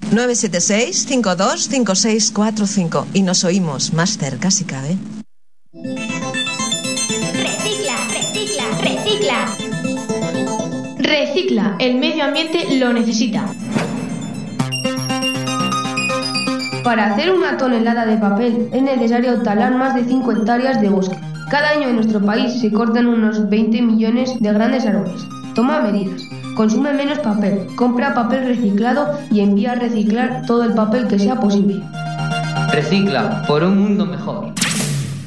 976-525645 y nos oímos más cerca si cabe. Recicla, recicla, recicla. Recicla, el medio ambiente lo necesita. Para hacer una tonelada de papel es necesario talar más de 5 hectáreas de bosque. Cada año en nuestro país se cortan unos 20 millones de grandes árboles. Toma medidas. Consume menos papel, compra papel reciclado y envía a reciclar todo el papel que sea posible. Recicla por un mundo mejor.